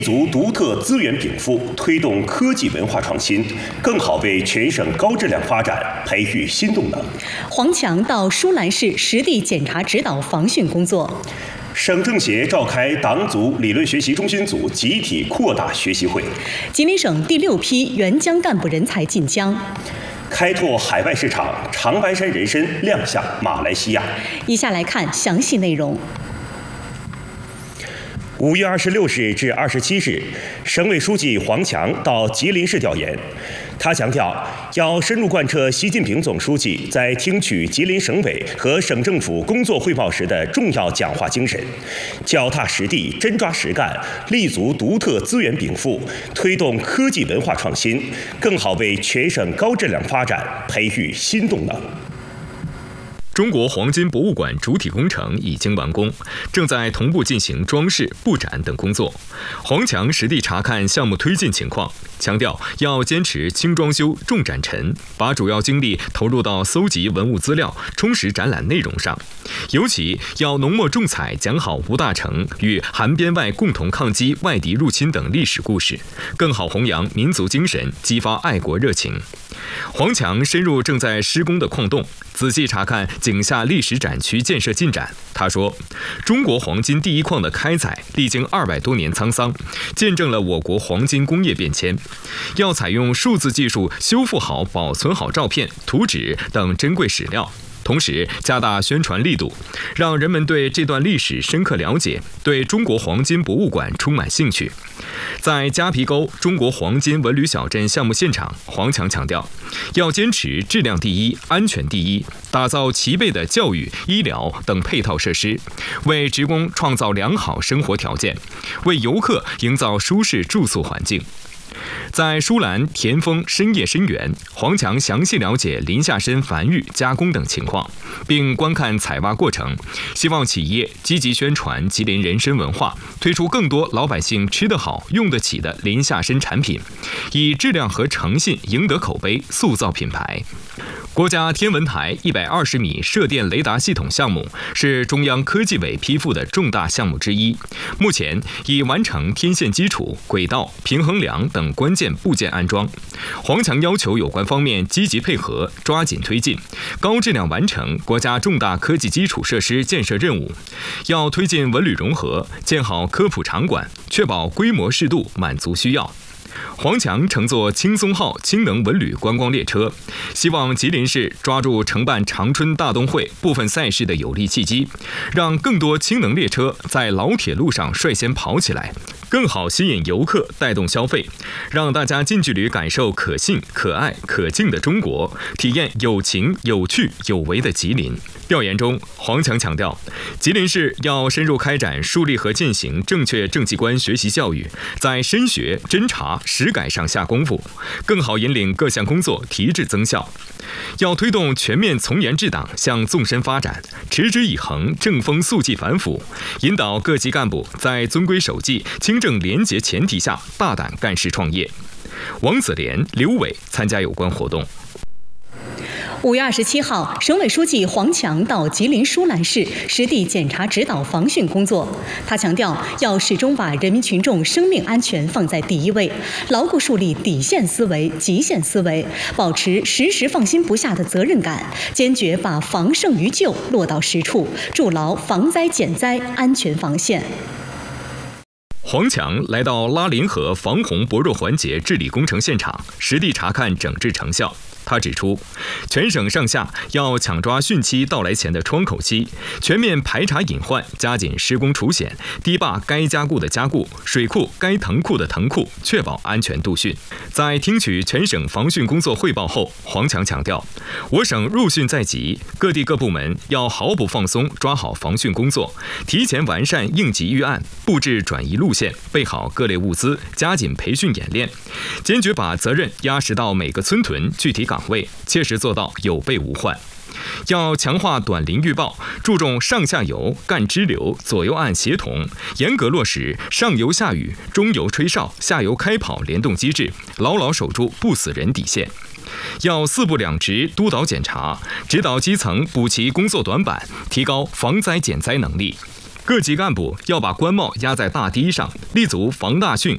足独特资源禀赋，推动科技文化创新，更好为全省高质量发展培育新动能。 黄强到舒兰市实地检查指导防汛工作。 省政协召开党组理论学习中心组集体扩大学习会。 吉林省第6批援疆干部人才进疆。 开拓海外市场，长白山人参亮相马来西亚。 以下来看详细内容。 5月26日至27日，省委书记黄强到吉林市调研。他强调，要深入贯彻习近平总书记在听取吉林省委和省政府工作汇报时的重要讲话精神，脚踏实地、真抓实干，立足独特资源禀赋，推动科技文化创新，更好为全省高质量发展培育新动能。 中国黄金博物馆主体工程已经完工，正在同步进行装饰、布展等工作。黄强实地查看项目推进情况，强调要坚持轻装修、重展陈，把主要精力投入到搜集文物资料、充实展览内容上。尤其要浓墨重彩讲好吴大成与韩边外共同抗击外敌入侵等历史故事，更好弘扬民族精神，激发爱国热情。黄强深入正在施工的矿洞，仔细查看井下历史展区建设进展。他说，中国黄金第一矿的开采历经200多年沧桑，见证了我国黄金工业变迁。要采用数字技术修复好、保存好照片、图纸等珍贵史料，同时加大宣传力度，让人们对这段历史深刻了解，对中国黄金博物馆充满兴趣。在夹皮沟中国黄金文旅小镇项目现场，黄强强调，要坚持质量第一、安全第一，打造齐备的教育、医疗等配套设施，为职工创造良好生活条件，为游客营造舒适住宿环境。在舒兰、田丰深夜参园，黄强详细了解林下参繁育、加工等情况，并观看采挖过程，希望企业积极宣传吉林人参文化，推出更多老百姓吃得好、用得起的林下参产品，以质量和诚信赢得口碑，塑造品牌。国家天文台120米射电雷达系统项目是中央科技委批复的重大项目之一，目前已完成天线基础、轨道、平衡梁等关键部件安装。黄强要求有关方面积极配合，抓紧推进，高质量完成国家重大科技基础设施建设任务。要推进文旅融合，建好科普场馆，确保规模适度，满足需要。黄强乘坐轻松号氢能文旅观光列车，希望吉林市抓住承办长春大冬会部分赛事的有利契机，让更多氢能列车在老铁路上率先跑起来，更好吸引游客，带动消费，让大家近距离感受可信、可爱、可敬的中国，体验有情、有趣、有为的吉林。调研中，黄强强调，吉林市要深入开展树立和践行正确政绩观学习教育，在深学、侦查、实改上下功夫，更好引领各项工作提质增效。要推动全面从严治党向纵深发展，持之以恒、正风肃纪反腐，引导各级干部在遵规守纪、清正廉洁前提下大胆干事创业。王子莲、刘伟参加有关活动。 5月27号，省委书记黄强到吉林舒兰市实地检查指导防汛工作。他强调，要始终把人民群众生命安全放在第一位，牢固树立底线思维、极限思维，保持时时放心不下的责任感，坚决把防胜于救落到实处，筑牢防灾减灾安全防线。 黄强来到拉林河防洪薄弱环节治理工程现场，实地查看整治成效。他指出，全省上下要抢抓汛期到来前的窗口期，全面排查隐患，加紧施工除险，堤坝该加固的加固，水库该腾库的腾库，确保安全度汛。在听取全省防汛工作汇报后，黄强强调，我省入汛在即，各地各部门要毫不放松抓好防汛工作，提前完善应急预案，布置转移路线，备好各类物资，加紧培训演练，坚决把责任压实到每个村屯具体岗位，切实做到有备无患。要强化短临预报，注重上下游、干支流、左右岸协同，严格落实上游下雨、中游吹哨、下游开跑联动机制，牢牢守住不死人底线。要4部2职督导检查，指导基层补齐工作短板，提高防灾减灾能力。各级干部要把官帽压在大堤上，立足防大汛、